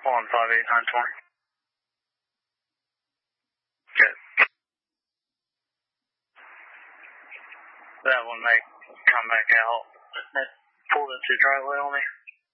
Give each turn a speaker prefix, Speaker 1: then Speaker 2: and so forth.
Speaker 1: 158 920. Good. That one may come back out. Pulled into driveway on me.